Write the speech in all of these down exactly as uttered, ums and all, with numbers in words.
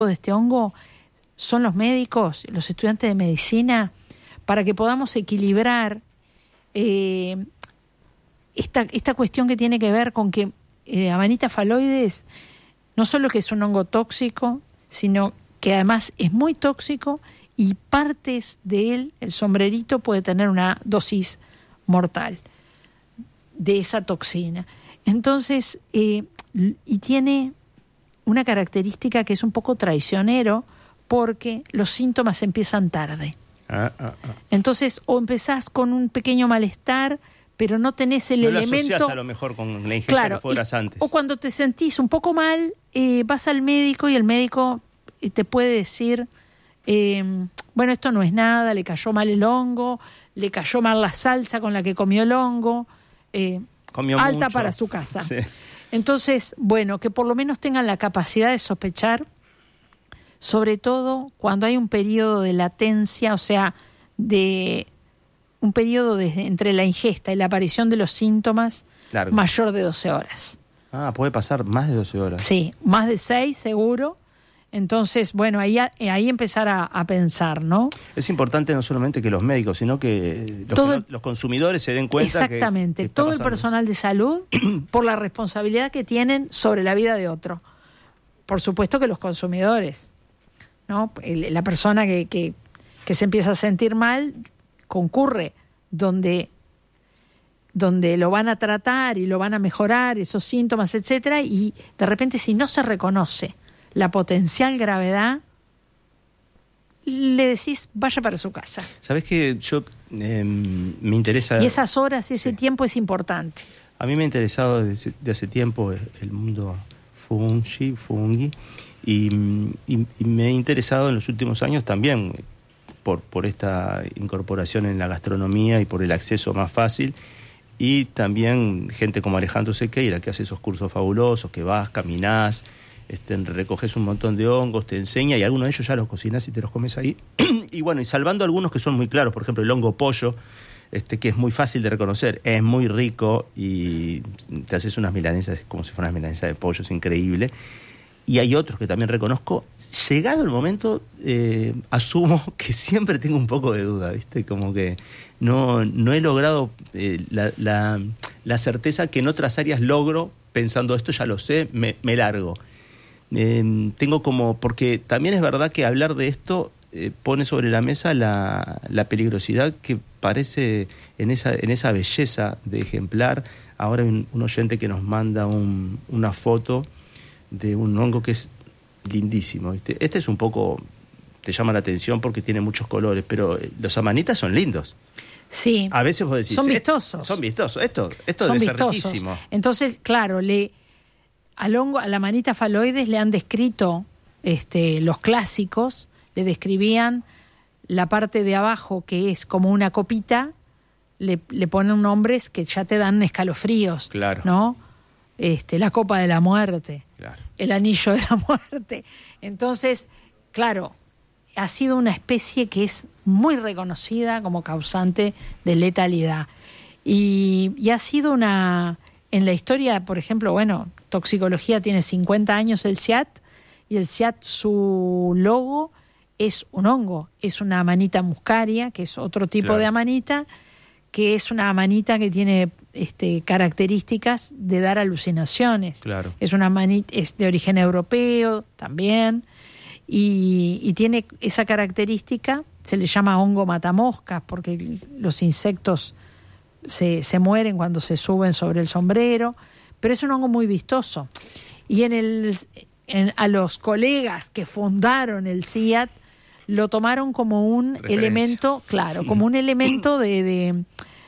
de este hongo son los médicos, los estudiantes de medicina, para que podamos equilibrar eh, esta, esta cuestión que tiene que ver con que eh, Amanita phalloides no solo que es un hongo tóxico, sino que además es muy tóxico y partes de él, el sombrerito, puede tener una dosis mortal de esa toxina. Entonces, eh, y tiene una característica que es un poco traicionero porque los síntomas empiezan tarde. Ah, ah, ah. Entonces, o empezás con un pequeño malestar, pero no tenés el no elemento... No lo asociás a lo mejor con la ingesta claro, que fueras y, antes. O cuando te sentís un poco mal, eh, vas al médico y el médico te puede decir, eh, bueno, esto no es nada, le cayó mal el hongo, le cayó mal la salsa con la que comió el hongo, eh, comió alta mucho. para su casa. Sí. Entonces, bueno, que por lo menos tengan la capacidad de sospechar, sobre todo cuando hay un periodo de latencia, o sea, de un periodo desde entre la ingesta y la aparición de los síntomas Largo. mayor de doce horas. Ah, puede pasar más de doce horas. Sí, más de seis seguro. Entonces, bueno, ahí, ahí empezar a, a pensar, ¿no? Es importante no solamente que los médicos, sino que los, todo que no, los consumidores se den cuenta. Exactamente, que, que todo el personal de salud por la responsabilidad que tienen sobre la vida de otro. Por supuesto que los consumidores, ¿no? El, la persona que, que, que se empieza a sentir mal concurre donde, donde lo van a tratar y lo van a mejorar, esos síntomas, etcétera, y de repente si no se reconoce la potencial gravedad, le decís, vaya para su casa. ¿Sabés que yo eh, me interesa... Y esas horas, ese sí. tiempo es importante. A mí me ha interesado desde de hace tiempo el mundo fungi, fungi y, y, y me ha interesado en los últimos años también por, por esta incorporación en la gastronomía y por el acceso más fácil. Y también gente como Alejandro Sequeira, que hace esos cursos fabulosos, que vas, caminás, Este, recoges un montón de hongos, te enseña, y algunos de ellos ya los cocinas y te los comes ahí. Y bueno, y salvando algunos que son muy claros, por ejemplo, el hongo pollo, este, que es muy fácil de reconocer, es muy rico y te haces unas milanesas como si fueran unas milanesas de pollo, es increíble. Y hay otros que también reconozco. Llegado el momento, eh, asumo que siempre tengo un poco de duda, ¿viste? Como que no, no he logrado eh, la, la, la certeza que en otras áreas logro, pensando esto ya lo sé, me, me largo. Eh, tengo como, porque también es verdad que hablar de esto eh, pone sobre la mesa la, la peligrosidad que parece en esa, en esa belleza de ejemplar. Ahora hay un, un oyente que nos manda un, una foto de un hongo que es lindísimo, ¿viste? Este es un poco, te llama la atención porque tiene muchos colores, pero los amanitas son lindos. Sí. A veces vos decís, son vistosos. Son vistosos. Esto, esto son debe vistosos. ser riquísimo. Entonces, claro, le Al hongo, a la Amanita phalloides le han descrito este, los clásicos, le describían la parte de abajo que es como una copita, le, le ponen nombres que ya te dan escalofríos, claro. ¿no? Este, la copa de la muerte, claro. el anillo de la muerte. Entonces, claro, ha sido una especie que es muy reconocida como causante de letalidad. Y, y ha sido una... En la historia, por ejemplo, bueno, toxicología tiene cincuenta años el C I A T, y el C I A T, su logo es un hongo, es una amanita muscaria, que es otro tipo claro. de amanita, que es una amanita que tiene este, características de dar alucinaciones. Claro. Es una amanita, es de origen europeo también, y, y tiene esa característica, se le llama hongo matamoscas, porque los insectos Se, se mueren cuando se suben sobre el sombrero, pero es un hongo muy vistoso. Y en el, en, a los colegas que fundaron el C I A T lo tomaron como un Referencia. elemento, claro, como un elemento de, de,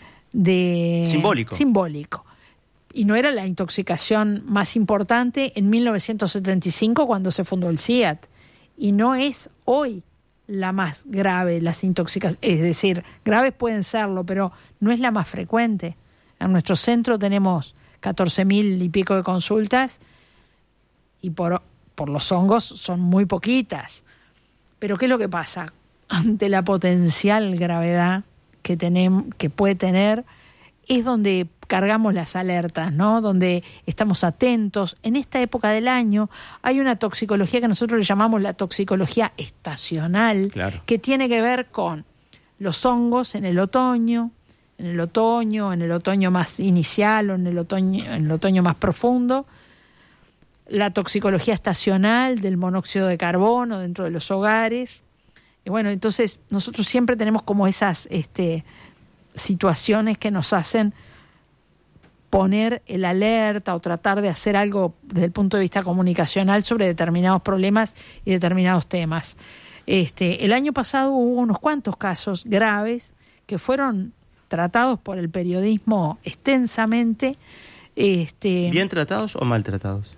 de simbólico. simbólico. Y no era la intoxicación más importante en mil novecientos setenta y cinco cuando se fundó el C I A T. Y no es hoy la más grave, las intoxicaciones, es decir, graves pueden serlo, pero no es la más frecuente. En nuestro centro tenemos catorce mil y pico de consultas y por, por los hongos son muy poquitas. Pero ¿qué es lo que pasa? Ante la potencial gravedad que, tenemos, que puede tener, es donde cargamos las alertas, ¿no? Donde estamos atentos. En esta época del año hay una toxicología que nosotros le llamamos la toxicología estacional, claro, que tiene que ver con los hongos en el otoño, en el otoño, en el otoño más inicial o en el otoño, en el otoño más profundo. La toxicología estacional del monóxido de carbono dentro de los hogares. Y bueno, entonces nosotros siempre tenemos como esas este, situaciones que nos hacen poner el alerta o tratar de hacer algo desde el punto de vista comunicacional sobre determinados problemas y determinados temas. Este, el año pasado hubo unos cuantos casos graves que fueron tratados por el periodismo extensamente. Este, ¿Bien tratados o mal tratados?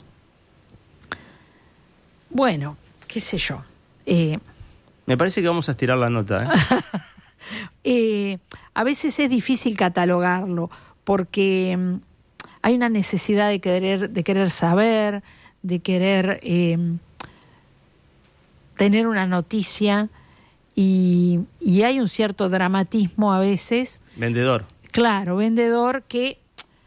Bueno, qué sé yo. Eh, Me parece que vamos a estirar la nota, ¿eh? eh, a veces es difícil catalogarlo porque um, hay una necesidad de querer, de querer saber, de querer eh, tener una noticia y, y hay un cierto dramatismo a veces. Vendedor. Claro, vendedor que...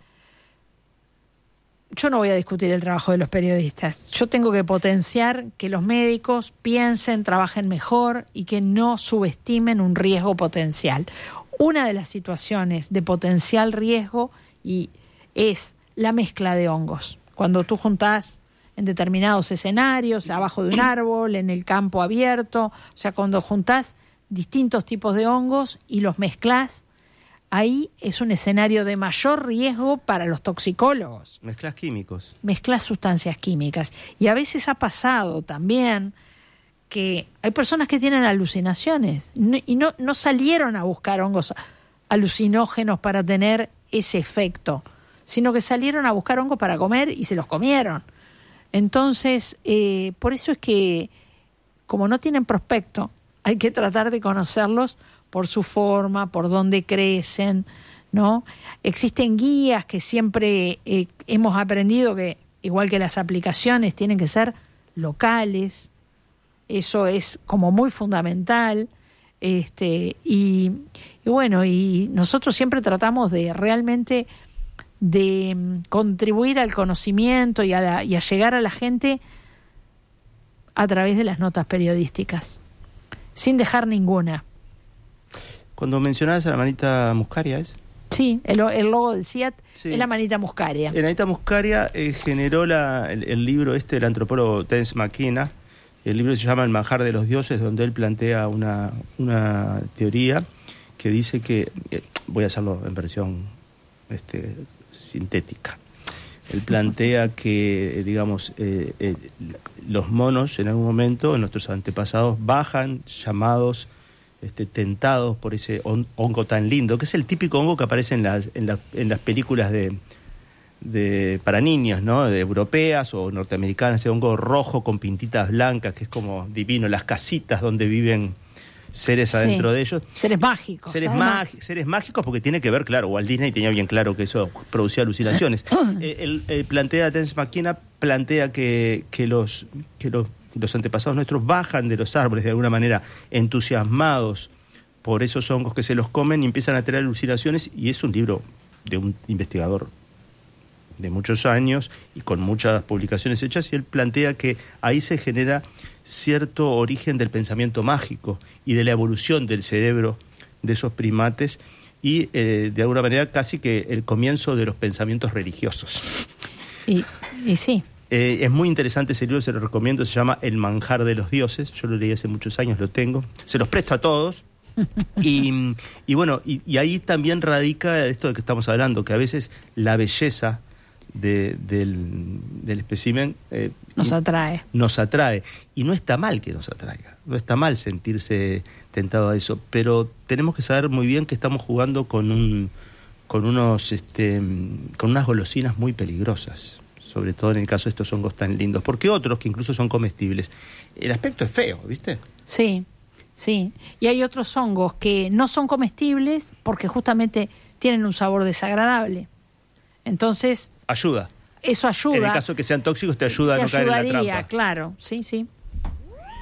Yo no voy a discutir el trabajo de los periodistas. Yo tengo que potenciar que los médicos piensen, trabajen mejor y que no subestimen un riesgo potencial. Una de las situaciones de potencial riesgo y es la mezcla de hongos. Cuando tú juntás en determinados escenarios, abajo de un árbol, en el campo abierto, o sea, cuando juntás distintos tipos de hongos y los mezclás, ahí es un escenario de mayor riesgo para los toxicólogos. Mezclas químicos. Mezclas sustancias químicas. Y a veces ha pasado también que hay personas que tienen alucinaciones no, y no, no salieron a buscar hongos alucinógenos para tener ese efecto, sino que salieron a buscar hongos para comer y se los comieron. Entonces, eh, por eso es que, como no tienen prospecto, hay que tratar de conocerlos por su forma, por dónde crecen, ¿no? Existen guías que siempre eh, hemos aprendido que, igual que las aplicaciones, tienen que ser locales. Eso es como muy fundamental. Este, y, y bueno, y nosotros siempre tratamos de realmente de um, contribuir al conocimiento y a, la, y a llegar a la gente a través de las notas periodísticas, sin dejar ninguna. Cuando mencionabas a la manita muscaria, ¿es? Sí, el, el logo del C I A T Sí. es la manita muscaria. La manita muscaria eh, generó la, el, el libro este del antropólogo Terence McKenna. El libro se llama El manjar de los dioses, donde él plantea una, una teoría que dice que, eh, voy a hacerlo en versión este, sintética. Él plantea que, eh, digamos, eh, eh, los monos en algún momento, nuestros antepasados, bajan llamados... Este, tentados por ese on, hongo tan lindo, que es el típico hongo que aparece en las, en la, en las películas de, de para niños, ¿no? De europeas o norteamericanas, ese hongo rojo con pintitas blancas, que es como divino, las casitas donde viven seres adentro sí, de ellos. Seres mágicos. Seres, mágicos seres mágicos, porque tiene que ver, claro, Walt Disney tenía bien claro que eso producía alucinaciones. eh, él, él plantea, Terence McKenna plantea que, que los... Que los los antepasados nuestros bajan de los árboles de alguna manera entusiasmados por esos hongos que se los comen y empiezan a tener alucinaciones, y es un libro de un investigador de muchos años y con muchas publicaciones hechas, y él plantea que ahí se genera cierto origen del pensamiento mágico y de la evolución del cerebro de esos primates y eh, de alguna manera casi que el comienzo de los pensamientos religiosos. Y, y sí. Eh, es muy interesante ese libro, se lo recomiendo, se llama El manjar de los dioses, yo lo leí hace muchos años, lo tengo, se los presto a todos, y, y bueno, y, y ahí también radica esto de que estamos hablando, que a veces la belleza de, del, del espécimen eh, nos atrae. Nos atrae, y no está mal que nos atraiga, no está mal sentirse tentado a eso, pero tenemos que saber muy bien que estamos jugando con, un, con, unos, este, con unas golosinas muy peligrosas. Sobre todo en el caso de estos hongos tan lindos, porque otros que incluso son comestibles, el aspecto es feo, ¿viste? Sí, sí. Y hay otros hongos que no son comestibles porque justamente tienen un sabor desagradable. Entonces... Ayuda. Eso ayuda. En el caso de que sean tóxicos, te ayuda te a no caer en la ayudaría, trampa. Claro, sí, sí.